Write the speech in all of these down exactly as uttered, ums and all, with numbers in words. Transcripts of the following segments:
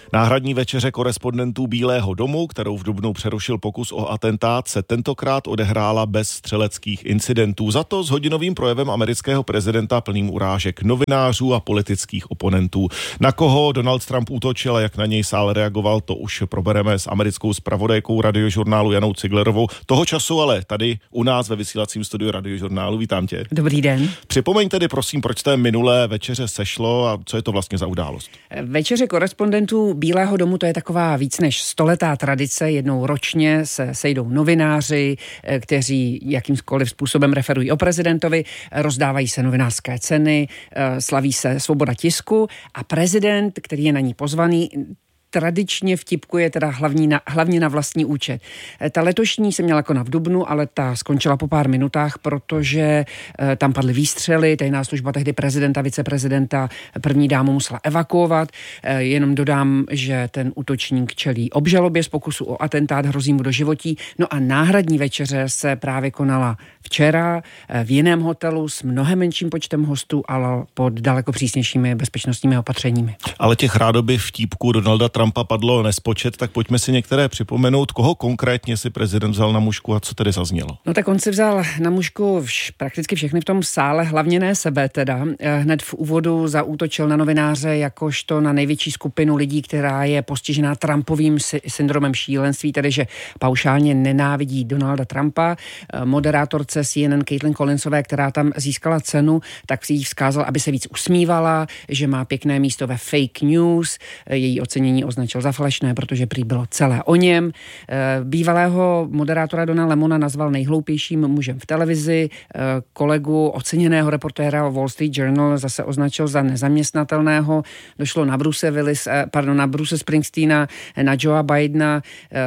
Náhradní večeře korespondentů Bílého domu, kterou v dubnu přerušil pokus o atentát, se tentokrát odehrála bez střeleckých incidentů. Za to s hodinovým projevem amerického prezidenta plným urážek novinářů a politických oponentů. Na koho Donald Trump útočil a jak na něj sál reagoval, to už probereme s americkou zpravodajkou Radiožurnálu Janou Ciglerovou. Toho času ale tady u nás ve vysílacím studiu Radiožurnálu. Vítám tě. Dobrý den. Připomeň tedy prosím, proč té minulé večeře sešlo a co je to vlastně za událost? Večeře korespondentů Bílého domu, to je taková víc než stoletá tradice. Jednou ročně se sejdou novináři, kteří jakýmkoliv způsobem referují o prezidentovi, rozdávají se novinářské ceny, slaví se svoboda tisku a prezident, který je na ní pozvaný, tradičně vtipkuje teda hlavní na, hlavně na vlastní účet. Ta letošní se měla konat v dubnu, ale ta skončila po pár minutách, protože e, tam padly výstřely, tajná služba tehdy prezidenta, viceprezidenta, první dámu musela evakuovat. E, jenom dodám, že ten útočník čelí obžalobě z pokusu o atentát, hrozí mu doživotí. No a náhradní večeře se právě konala včera e, v jiném hotelu s mnohem menším počtem hostů, ale pod daleko přísnějšími bezpečnostními opatřeními. Ale těch rádoby vtípků Donalda Trumpa padlo nespočet, tak pojďme si některé připomenout, koho konkrétně si prezident vzal na mušku a co tedy zaznělo. No tak on si vzal na mušku vš, prakticky všechny v tom sále, hlavně ne sebe teda. Hned v úvodu zaútočil na novináře jakožto na největší skupinu lidí, která je postižená Trumpovým sy- syndromem šílenství, tedy že paušálně nenávidí Donalda Trumpa. Moderátorce C N N Caitlin Collinsové, která tam získala cenu, tak si jí vzkázal, aby se víc usmívala, že má pěkné místo ve fake news. Její ocenění označil za falešné, protože prý bylo celé o něm. Bývalého moderátora Dona Lemona nazval nejhloupějším mužem v televizi. Kolegu oceněného reportéra Wall Street Journal zase označil za nezaměstnatelného. Došlo na Bruce Willis, pardon, na Bruce Springsteena, na Joea Bidena.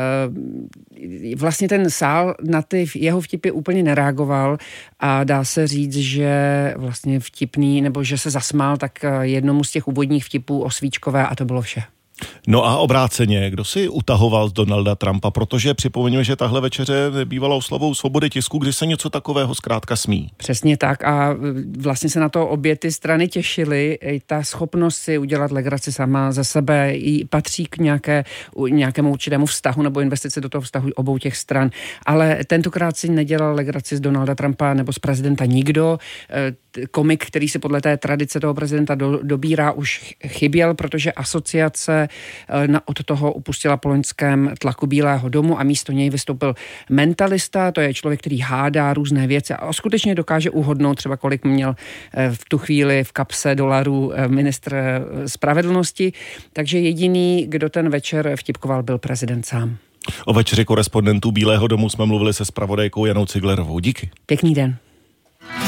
Vlastně ten sál na ty jeho vtipy úplně nereagoval a dá se říct, že vlastně vtipný, nebo že se zasmál tak jednomu z těch úvodních vtipů o svíčkové a to bylo vše. No a obráceně, kdo si utahoval z Donalda Trumpa, protože připomeňme, že tahle večeře bývala oslavou svobody tisku, kdy se něco takového zkrátka smí. Přesně tak a vlastně se na to obě ty strany těšily. Ta schopnost si udělat legraci sama ze sebe i patří k nějaké, nějakému určitému vztahu nebo investici do toho vztahu obou těch stran. Ale tentokrát si nedělal legraci z Donalda Trumpa nebo z prezidenta nikdo. Komik, který se podle té tradice toho prezidenta do, dobírá, už chyběl, protože asociace na, od toho upustila po loňském tlaku Bílého domu a místo něj vystoupil mentalista, to je člověk, který hádá různé věci a skutečně dokáže uhodnout třeba kolik měl v tu chvíli v kapse dolarů ministr spravedlnosti, takže jediný, kdo ten večer vtipkoval, byl prezident sám. O večeři korespondentů Bílého domu jsme mluvili se zpravodajkou Janou Ciglerovou. Díky. Pěkný den.